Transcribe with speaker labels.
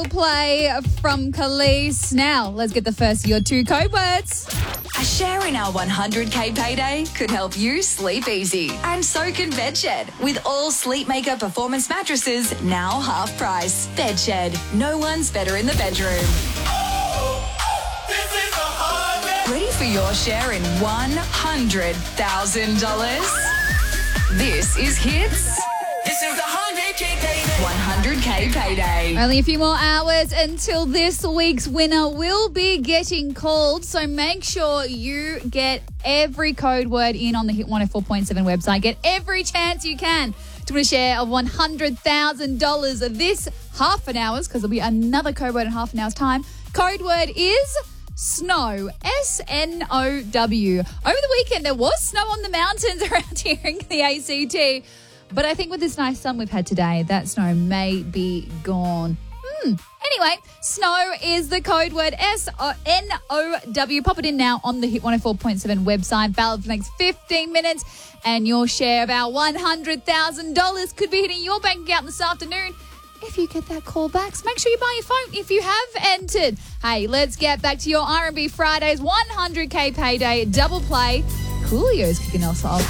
Speaker 1: double play from Khalees. Now, let's get the first of your two code words.
Speaker 2: A share in our 100k payday could help you sleep easy. And so can Bedshed. With all Sleepmaker performance mattresses now half price. Bedshed. No one's better in the bedroom. Ready for your share in $100,000? This is Hits.
Speaker 3: This is the 100k payday.
Speaker 2: 100k payday.
Speaker 1: Only a few more hours until this week's winner will be getting called. So make sure you get every code word in on the Hit 104.7 website. Get every chance you can to win a share of $100,000 this half an hour's, because there'll be another code word in half an hour's time. Code word is snow, S-N-O-W. Over the weekend, there was snow on the mountains around here in the ACT. But I think with this nice sun we've had today, that snow may be gone. Anyway, snow is the code word, S-N-O-W. Pop it in now on the Hit 104.7 website. Valid for the next 15 minutes. And your share of our $100,000 could be hitting your bank account this afternoon if you get that call back. So make sure you buy your phone if you have entered. Hey, let's get back to your R&B Fridays 100k payday double play. Coolio's kicking us off.